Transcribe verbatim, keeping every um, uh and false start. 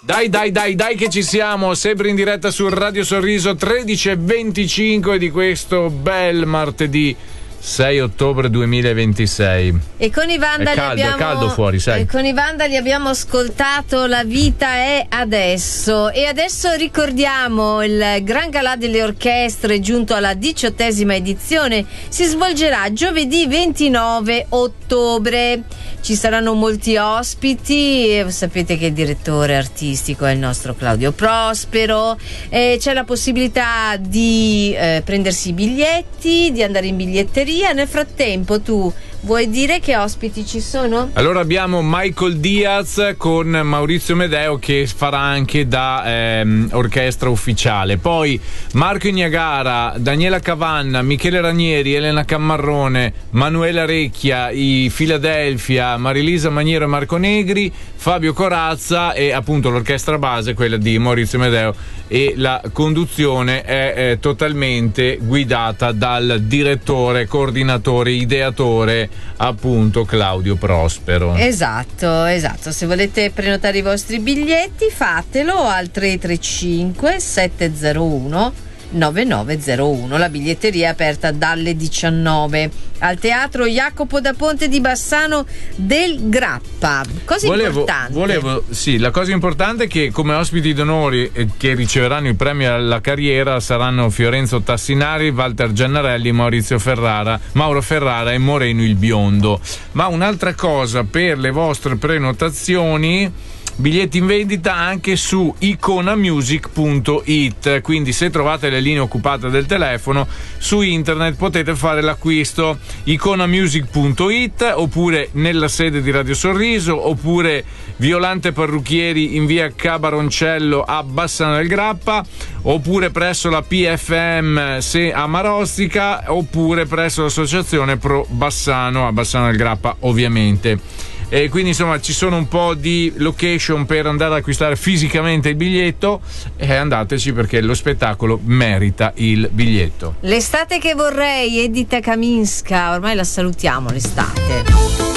Dai, dai, dai, dai che ci siamo, sempre in diretta su Radio Sorriso, tredici e venticinque di questo bel martedì sei ottobre duemilaventisei. E con i Vandali è caldo, abbiamo, è caldo fuori, sai. E con i Vandali abbiamo ascoltato La vita è adesso. E adesso ricordiamo il Gran Galà delle Orchestre giunto alla diciottesima edizione. Si svolgerà giovedì ventinove ottobre. Ci saranno molti ospiti. Sapete che il direttore artistico è il nostro Claudio Prospero. E c'è la possibilità di eh, prendersi i biglietti, di andare in biglietteria. Nel frattempo tu vuoi dire che ospiti ci sono? Allora abbiamo Michael Diaz con Maurizio Medeo che farà anche da ehm, orchestra ufficiale, poi Marco Niagara, Daniela Cavanna, Michele Ranieri, Elena Cammarrone, Manuela Recchia, i Philadelphia, Marilisa Maniero e Marco Negri, Fabio Corazza e appunto l'orchestra base, quella di Maurizio Medeo, e la conduzione è, è totalmente guidata dal direttore, coordinatore, ideatore appunto Claudio Prospero. Esatto, esatto. Se volete prenotare i vostri biglietti fatelo al tre tre cinque sette zero uno nove nove zero uno. La biglietteria è aperta dalle diciannove al Teatro Jacopo da Ponte di Bassano del Grappa. Cosa volevo, importante? Volevo, sì, la cosa importante è che come ospiti d'onore che riceveranno il premio alla carriera saranno Fiorenzo Tassinari, Walter Gennarelli, Maurizio Ferrara, Mauro Ferrara e Moreno il Biondo. Ma un'altra cosa per le vostre prenotazioni: biglietti in vendita anche su iconamusic punto it, quindi se trovate le linee occupate del telefono su internet potete fare l'acquisto iconamusic punto it, oppure nella sede di Radio Sorriso, oppure Violante Parrucchieri in via Cabaroncello a Bassano del Grappa, oppure presso la P F M se a Marostica, oppure presso l'associazione Pro Bassano a Bassano del Grappa ovviamente. E quindi insomma ci sono un po' di location per andare ad acquistare fisicamente il biglietto, e andateci perché lo spettacolo merita il biglietto. L'estate che vorrei, Edita Kaminska, ormai la salutiamo l'estate.